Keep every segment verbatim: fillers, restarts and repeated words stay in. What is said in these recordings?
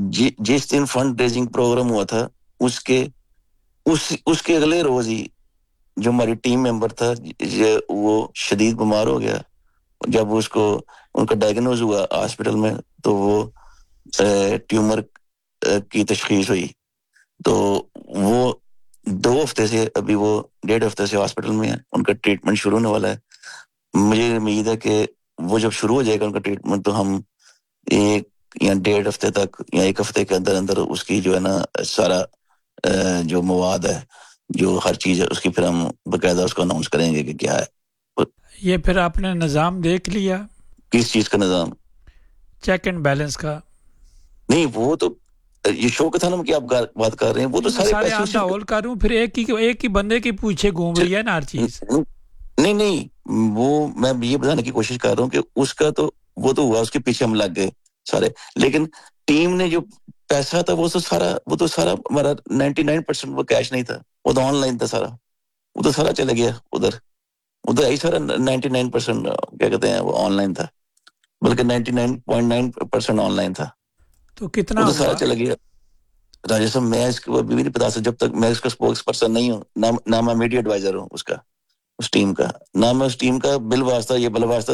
جی جس دن fund raising programme ہوا تھا اس کے اس اس کے اگلے روز ہی جو ہماری ٹیم ممبر تھا وہ شدید بیمار ہو گیا. جب اس کو ان کا ڈائگنوز ہوا ہاسپٹل میں تو وہ ٹیومر کی تشخیص ہوئی. تو وہ دو ہفتے سے ابھی وہ ڈیڑھ ہفتے سے ہاسپٹل میں ہیں. ان کا ٹریٹمنٹ شروع ہونے والا ہے. مجھے امید ہے کہ وہ جب شروع ہو جائے گا ان کا ٹریٹمنٹ تو ہم ایک یا ڈیڑھ ہفتے تک یا ایک ہفتے کے اندر اندر اس کی جو ہے نا سارا جو مواد ہے جو ہر چیز ہے اس کی پھر ہم باقاعدہ اس کو اناؤنس کریں گے کہ کیا ہے. یہ پھر آپ نے نظام دیکھ لیا کس چیز کا نظام؟ چیک اینڈ بیلنس کا؟ نہیں وہ تو یہ شوکت خانم کی آپ بات کر رہے ہیں وہ تو سارے سارے پیسے آن دا ہول کروں پھر ایک ہی ایک ہی بندے کے پیچھے گھوم رہی ہے نا ہر چیز. نہیں نہیں وہ میں یہ بتانے کی کوشش کر رہا ہوں کہ اس کا تو وہ تو ہوا اس کے پیچھے ہم لگ گئے سارے, لیکن ٹیم نے جو پیسہ تھا وہ تو سارا وہ تو سارا ہمارا نائنٹی نائن پرسینٹ وہ کیش نہیں تھا, وہ تو آن لائن تھا سارا. وہ تو سارا چلا گیا ادھر ادھر آئی سارا نائنٹی نائن پرسینٹ کیا کہتے ہیں وہ آن لائن تھا, بلکہ ninety nine point nine percent on line تھا. تو کتنا وہ تو ہوا؟ سارا چلا گیا. راجہ صاحب میں اس کو بھی نہیں بتا سکتا جب تک میں اس کا اسپوکس پرسن نہیں ہوں, نہ میں میڈیا ایڈوائزر ہوں اس کا اس ٹیم کا, نہ میں اس ٹیم کا بل واسطہ یہ بل واسطہ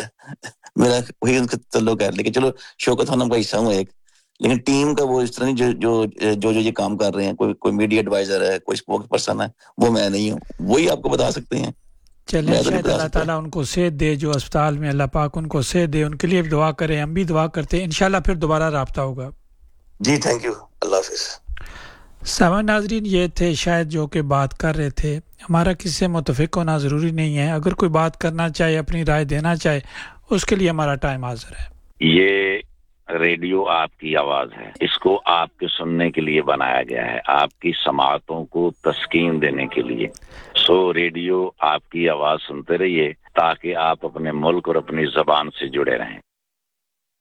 میرا وہی ان کا تعلق ہے. لیکن چلو شوکت خانم کا حصہ ہوں ایک, لیکن ٹیم کا وہ اس طرح نہیں جو جو جو جو یہ کام کر رہے ہیں. کوئی کوئی میڈیا ایڈوائزر ہے, کوئی اسپوکس پرسن ہے, وہ میں نہیں ہوں. وہی آپ کو بتا سکتے ہیں. چلیں شاید اللہ تعالیٰ ان کو صحت دے, جو اسپتال میں اللہ پاک ان کو صحت دے. ان کے لیے بھی دعا کریں, ہم بھی دعا کرتے ہیں. انشاءاللہ پھر دوبارہ رابطہ ہوگا. جی تھینک یو, اللہ حافظ. سامان ناظرین یہ تھے شاید جو کہ بات کر رہے تھے. ہمارا کسی سے متفق ہونا ضروری نہیں ہے. اگر کوئی بات کرنا چاہے, اپنی رائے دینا چاہے, اس کے لیے ہمارا ٹائم حاضر ہے. یہ ریڈیو آپ کی آواز ہے, اس کو آپ کے سننے کے لیے بنایا گیا ہے, آپ کی سماعتوں کو تسکین دینے کے لیے. سو ریڈیو آپ کی آواز سنتے رہیے تاکہ آپ اپنے ملک اور اپنی زبان سے جڑے رہیں.